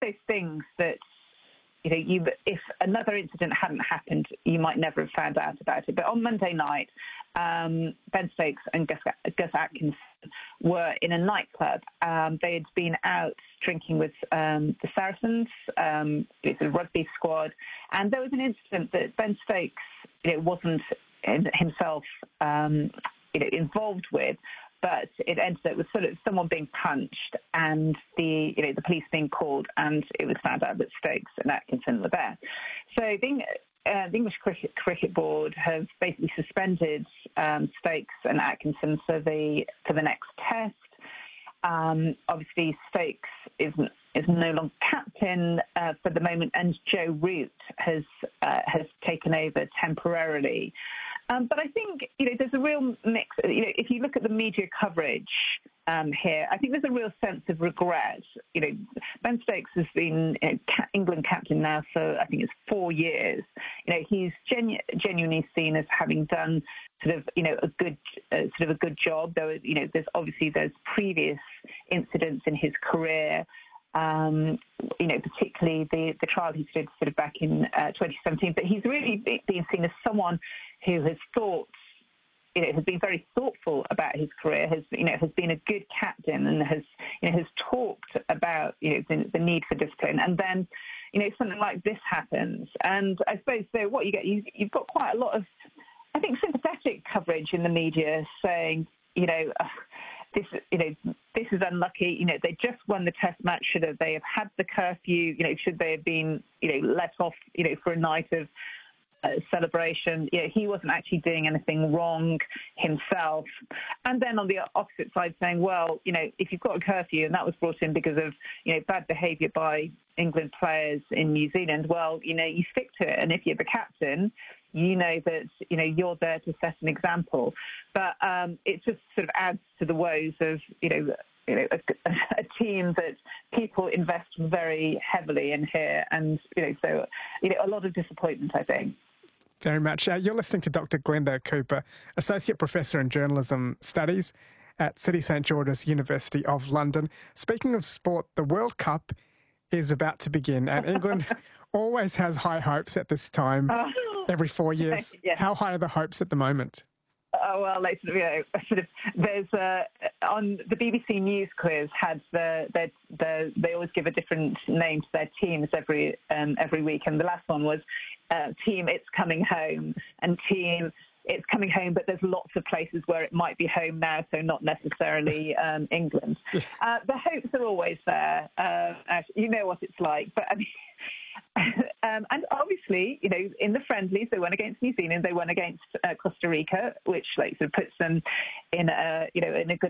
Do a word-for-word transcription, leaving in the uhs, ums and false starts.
those things that, you know, you, if another incident hadn't happened, you might never have found out about it. But on Monday night, um, Ben Stokes and Gus, Gus Atkinson were in a nightclub. Um, they had been out drinking with um, the Saracens, um, it's a rugby squad, and there was an incident that Ben Stokes, you know, wasn't himself, um, you know, involved with. But it ended up with sort of someone being punched and the, you know, the police being called, and it was found out that Stokes and Atkinson were there. So the, uh, the English Cricket, Cricket Board have basically suspended um, Stokes and Atkinson for the for the next test. Um, obviously, Stokes is is no longer captain uh, for the moment, and Joe Root has uh, has taken over temporarily. Um, but I think, you know, there's a real mix. You know, if you look at the media coverage um, here, I think there's a real sense of regret. You know, Ben Stokes has been, you know, England captain now for, I think it's four years. You know, he's genu- genuinely seen as having done sort of, you know, a good, uh, sort of a good job. Though, you know, there's obviously there's previous incidents in his career. Um, you know, particularly the, the trial he did sort of back in uh, twenty seventeen. But he's really been seen as someone who has thought, you know, has been very thoughtful about his career, has, you know, has been a good captain and has, you know, has talked about, you know, the, the need for discipline. And then, you know, something like this happens. And I suppose, so what you get, you, you've got quite a lot of, I think, sympathetic coverage in the media saying, you know, uh, this, you know, this is unlucky. You know, they just won the Test match. Should have, they have had the curfew? You know, should they have been, you know, let off, you know, for a night of uh, celebration? You know, he wasn't actually doing anything wrong himself. And then on the opposite side, saying, well, you know, if you've got a curfew and that was brought in because of, you know, bad behaviour by England players in New Zealand, well, you know, you stick to it. And if you're the captain, you know that, you know, you're there to set an example. But um, it just sort of adds to the woes of, you know, you know, a, a team that people invest very heavily in here. And, you know, so, you know, a lot of disappointment, I think. Very much. Uh, you're listening to Doctor Glenda Cooper, Associate Professor in Journalism Studies at City St George's University of London. Speaking of sport, the World Cup is about to begin, and England always has high hopes at this time. Oh. Every four years. Yeah. How high are the hopes at the moment? Oh, well, like, you know, sort of, there's uh, on the B B C News quiz had the, the, the they always give a different name to their teams every um, every week, and the last one was uh, Team It's Coming Home, and Team It's Coming Home, but there's lots of places where it might be home now, so not necessarily um, England. Uh, the hopes are always there. Uh, you know what it's like, but I mean. Um, and obviously, you know, in the friendlies, they won against New Zealand, they won against uh, Costa Rica, which like sort of puts them in a, you know, in a good